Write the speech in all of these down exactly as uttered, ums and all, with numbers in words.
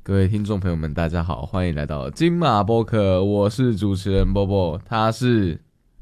各位听众朋友们，大家好，欢迎来到金马播客，我是主持人波波，他是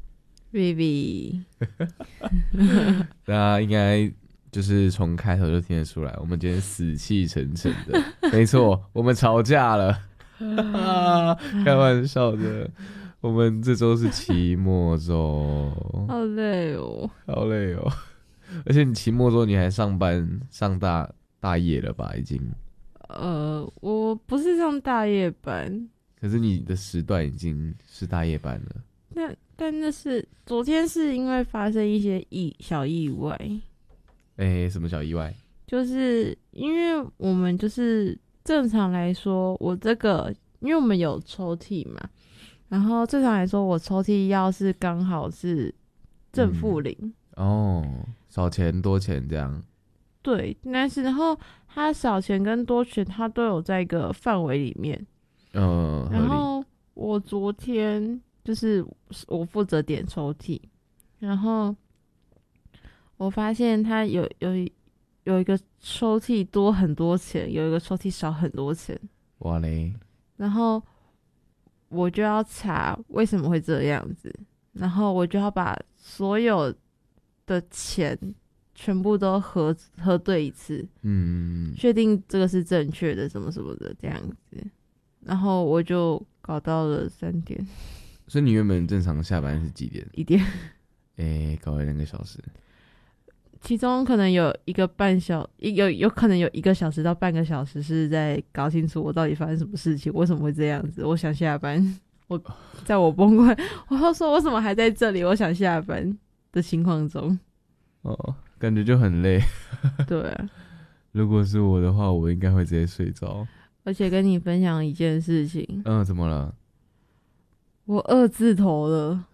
Vivi。 大家应该就是从开头就听得出来，我们今天死气沉沉的。没错，我们吵架了。开玩笑的，我们这周是期末周， 好累哦， 好累哦。而且你期末周你还上班上大大夜了吧？已经。 呃，我不是上大夜班， 可是你的时段已经是大夜班了。 但但那是昨天是因为发生一些意小意外。 哎、欸，什么小意外？ 就是因为我们就是正常来说，我这个因为我们有抽屉嘛，然后正常来说，我抽屉要是刚好是正负零、 嗯、哦，少钱多钱这样。 对，但是然后它少钱跟多钱，它都有在一个范围里面。 嗯， 然后我昨天就是我负责点抽屉，然后我发现它有有有一个抽屉多很多钱，有一个抽屉少很多钱。 哇嘞！ 然后我就要查为什么会这样子，然后我就要把所有的钱全部都核核对一次，嗯，确定这个是正确的，什么什么的这样子，然后我就搞到了三点。 所以你原本正常下班是几点？ 一点。 哎、欸，搞了两个小时， 其中可能有一个半小，有有可能有一个小时到半个小时是在搞清楚我到底发生什么事情，为什么会这样子。我想下班，我在我崩溃，我要说为什么还在这里？我想下班的情况中， 哦。感觉就很累。 对啊， 如果是我的话，我应该会直接睡着。 而且跟你分享一件事情。 嗯，怎么了？ 我二字头了。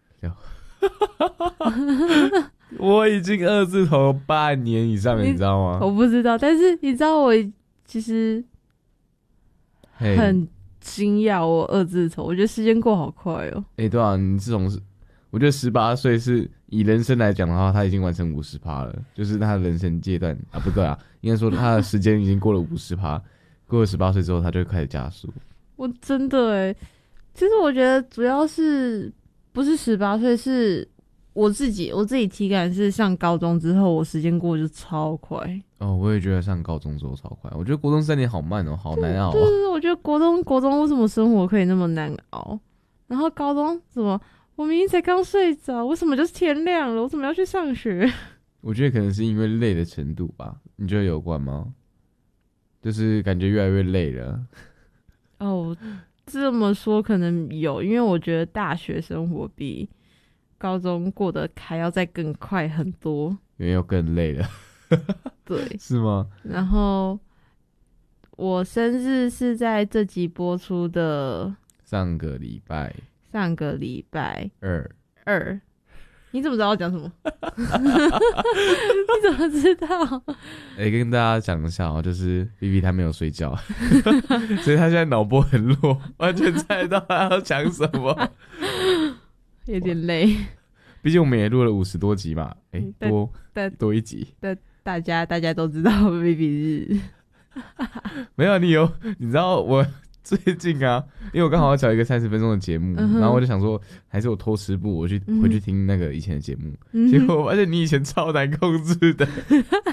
我已经二字头半年以上了，你知道吗？ 我不知道，但是你知道我其实很惊讶，我二字头，我觉得时间过好快哦。 哎、欸，对啊，你这种是。我觉得十八岁是以人生来讲的话，他已经完成五十趴了，就是他的人生阶段啊，不对啊，应该说他的时间已经过了五十趴，过了十八岁之后，他就会开始加速。 我真的哎，其实我觉得主要是不是十八岁，是我自己我自己体感是上高中之后，我时间过得就超快。 哦，我也觉得上高中之后超快，我觉得国中三年好慢哦，好难熬、啊。 对对对，我觉得国中国中为什么生活可以那么难熬，然后高中怎么？我明明才刚睡着，为什么就是天亮了？我怎么要去上学？ 我觉得可能是因为累的程度吧，你觉得有关吗？就是感觉越来越累了。 哦，这么说可能有，因为我觉得大学生活比高中过得还要再更快很多， 因为又更累了。 对， 是吗？ 然后我生日是在这集播出的上个礼拜。 上个礼拜二二，你怎么知道我讲什么？你怎么知道？ 哎、欸，跟大家讲一下哦，就是 Vivi 他没有睡觉，所以他现在脑波很弱，完全猜到他要讲什么， 有点累。 毕竟我们也录了五十多集嘛，哎、欸，多但多一集。 但大家大家都知道 Vivi 日， 没有你有，你知道我。最近啊，因为我刚好要找一个三十分钟的节目、嗯，然后我就想说，还是我偷吃步，我去、嗯、回去听那个以前的节目、嗯，结果我发现你以前超难控制的，